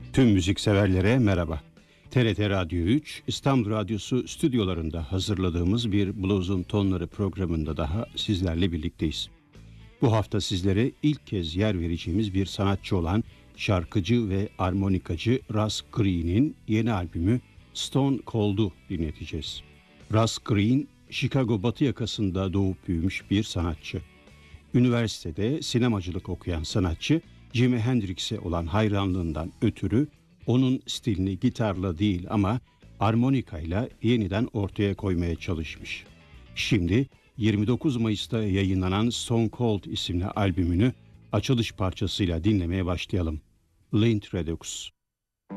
Tüm müzikseverlere merhaba. TRT Radyo 3, İstanbul Radyosu stüdyolarında hazırladığımız bir Blues'un Tonları programında daha sizlerle birlikteyiz. Bu hafta sizlere ilk kez yer vereceğimiz bir sanatçı olan şarkıcı ve armonikacı Russ Green'in yeni albümü Stone Cold'u dinleteceğiz. Russ Green, Chicago batı yakasında doğup büyümüş bir sanatçı. Üniversitede sinemacılık okuyan sanatçı, Jimi Hendrix'e olan hayranlığından ötürü onun stilini gitarla değil ama armonikayla yeniden ortaya koymaya çalışmış. Şimdi 29 Mayıs'ta yayınlanan Stone Cold isimli albümünü açılış parçasıyla dinlemeye başlayalım. Lind Redux.